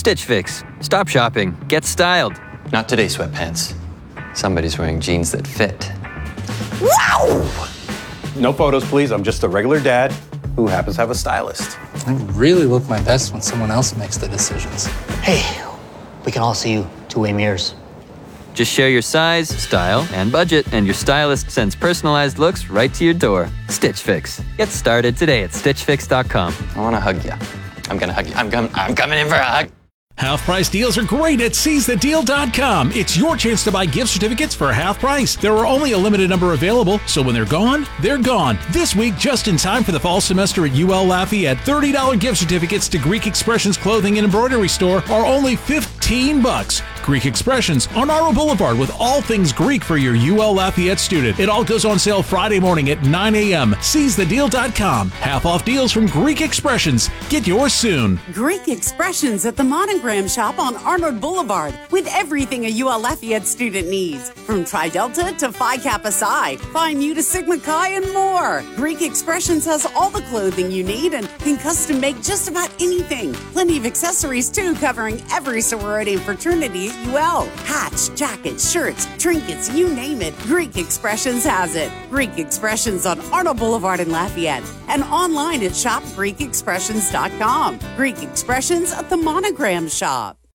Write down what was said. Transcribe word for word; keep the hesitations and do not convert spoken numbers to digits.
Stitch Fix. Stop shopping. Get styled. Not today, sweatpants. Somebody's wearing jeans that fit. Wow! No photos, please. I'm just a regular dad who happens to have a stylist. I really look my best when someone else makes the decisions. Hey, we can all see you two-way mirrors. Just share your size, style, and budget, and your stylist sends personalized looks right to your door. Stitch Fix. Get started today at stitch fix dot com. I want to hug you. I'm going to hug you. I'm, com- I'm coming in for a hug. Half price deals are great at seize the deal dot com. It's your chance to buy gift certificates for half price. There are only a limited number available, so when they're gone, they're gone. This week, just in time for the fall semester at U L Lafayette, thirty dollars gift certificates to Greek Expressions Clothing and Embroidery Store are only fifteen bucks. Greek Expressions on Arrow Boulevard with all things Greek for your U L Lafayette student. It all goes on sale Friday morning at nine a.m. seize the deal dot com. Half off deals from Greek Expressions. Get yours soon. Greek Expressions at the Monogram Shop on Arnold Boulevard with everything a U L Lafayette student needs. From Tri Delta to Phi Kappa Psi, Phi Mu to Sigma Chi, and more. Greek Expressions has all the clothing you need and can custom make just about anything. Plenty of accessories too, covering every sorority and fraternity at U L. Hats, jackets, shirts, trinkets, you name it. Greek Expressions has it. Greek Expressions on Arnold Boulevard in Lafayette and online at shop greek expressions dot com. Greek Expressions at the Monogram Shop.